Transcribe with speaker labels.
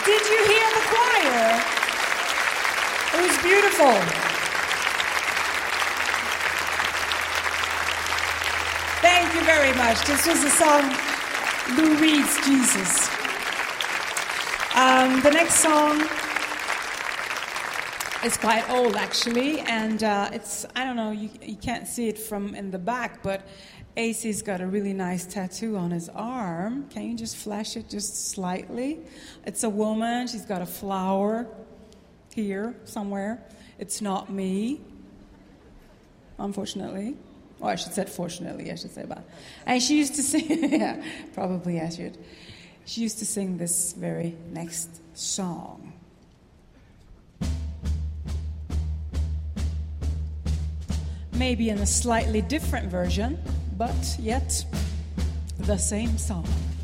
Speaker 1: Did you hear the choir? It was beautiful. Thank you very much. This was the song Lou Reed's Jesus. The next song is quite old, actually, and it's, I don't know, you can't see it from in the back, but AC's got a really nice tattoo on his arm. Can you just flash it just slightly? It's a woman. She's got a flower here somewhere. It's not me, unfortunately. Oh, I should say fortunately, I should say about. And she used to sing, yeah, probably I should. She used to sing this very next song. Maybe in a slightly different version, but yet the same song.